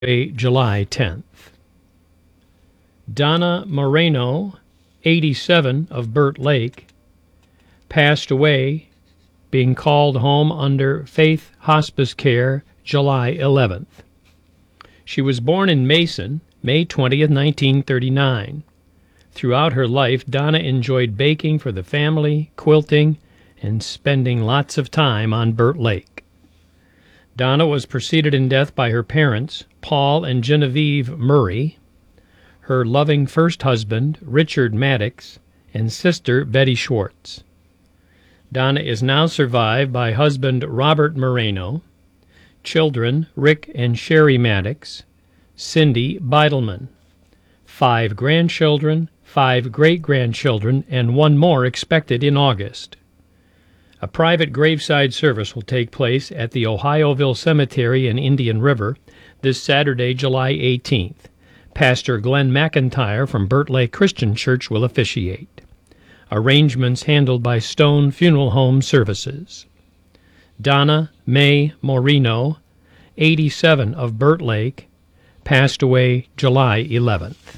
July 10th. Donna Moreno, 87, of Burt Lake, passed away, being called home under Faith Hospice Care, July 11th. She was born in Mason, May 20th, 1939. Throughout her life, Donna enjoyed baking for the family, quilting, and spending lots of time on Burt Lake. Donna was preceded in death by her parents, Paul and Genevieve Murray, her loving first husband, Richard Maddox, and sister, Betty Schwartz. Donna is now survived by husband Robert Moreno, children Rick and Sherry Maddox, Cindy Beidelman, 5 grandchildren, 5 great-grandchildren, and 1 more expected in August. A private graveside service will take place at the Ohioville Cemetery in Indian River this Saturday, July 18th. Pastor Glenn McIntyre from Burt Lake Christian Church will officiate. Arrangements handled by Stone Funeral Home Services. Donna May Moreno, 87, of Burt Lake, passed away July 11th.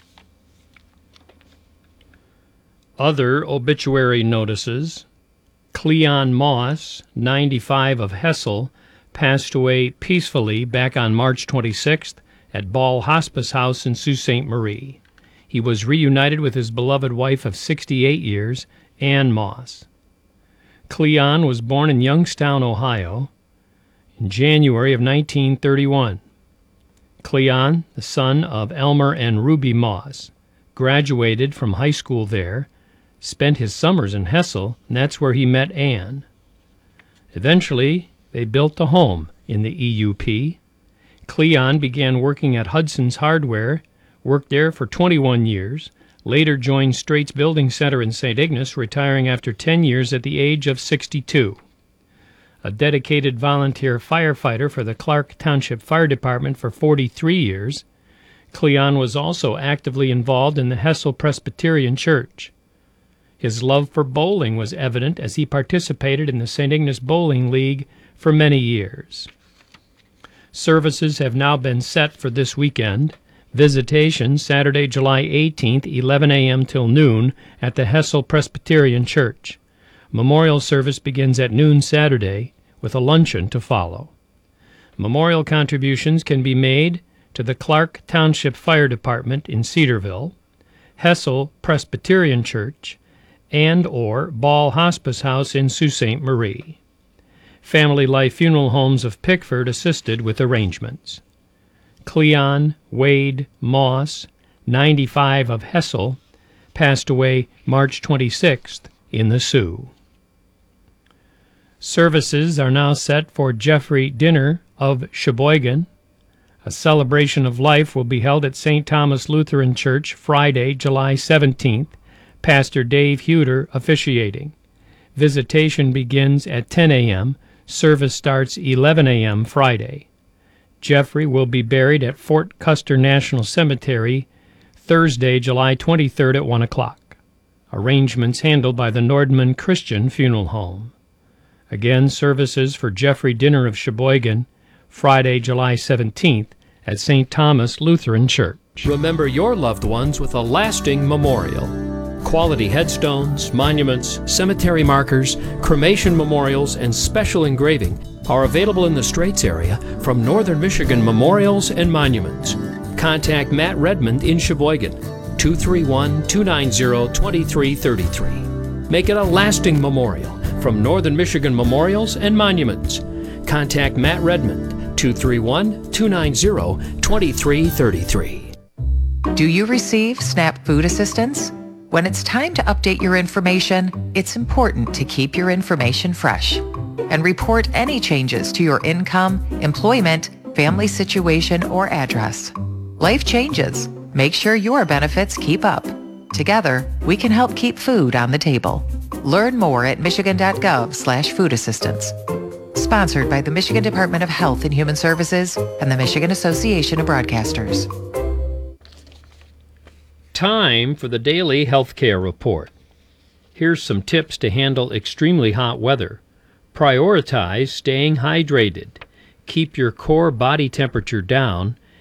Other obituary notices. Cleon Moss, 95, of Hessel, passed away peacefully back on March 26th at Ball Hospice House in Sault Ste. Marie. He was reunited with his beloved wife of 68 years, Ann Moss. Cleon was born in Youngstown, Ohio, in January of 1931. Cleon, the son of Elmer and Ruby Moss, graduated from high school there, spent his summers in Hessel, and that's where he met Ann. Eventually, they built a home in the EUP. Cleon began working at Hudson's Hardware, worked there for 21 years, later joined Straits Building Center in St. Ignace, retiring after 10 years at the age of 62. A dedicated volunteer firefighter for the Clark Township Fire Department for 43 years, Cleon was also actively involved in the Hessel Presbyterian Church. His love for bowling was evident as he participated in the St. Ignace Bowling League for many years. Services have now been set for this weekend. Visitation Saturday, July 18th, 11 a.m. till noon at the Hessel Presbyterian Church. Memorial service begins at noon Saturday with a luncheon to follow. Memorial contributions can be made to the Clark Township Fire Department in Cedarville, Hessel Presbyterian Church, and or Ball Hospice House in Sault Ste. Marie. Family Life Funeral Homes of Pickford assisted with arrangements. Cleon Wade Moss, 95, of Hessel, passed away March 26th in the Sioux. Services are now set for Jeffrey Dinner of Sheboygan. A celebration of life will be held at St. Thomas Lutheran Church Friday, July 17th. Pastor Dave Huter officiating. Visitation begins at 10 a.m. Service starts 11 a.m. Friday. Jeffrey will be buried at Fort Custer National Cemetery Thursday, July 23rd at 1 o'clock. Arrangements handled by the Nordman Christian Funeral Home. Again, services for Jeffrey Dinner of Sheboygan Friday, July 17th at St. Thomas Lutheran Church. Remember your loved ones with a lasting memorial. Quality headstones, monuments, cemetery markers, cremation memorials, and special engraving are available in the Straits area from Northern Michigan Memorials and Monuments. Contact Matt Redmond in Sheboygan, 231-290-2333. Make it a lasting memorial from Northern Michigan Memorials and Monuments. Contact Matt Redmond, 231-290-2333. Do you receive SNAP food assistance? When it's time to update your information, it's important to keep your information fresh and report any changes to your income, employment, family situation, or address. Life changes. Make sure your benefits keep up. Together, we can help keep food on the table. Learn more at michigan.gov/food assistance. Sponsored by the Michigan Department of Health and Human Services and the Michigan Association of Broadcasters. Time for the daily healthcare report. Here's some tips to handle extremely hot weather. Prioritize staying hydrated. Keep your core body temperature down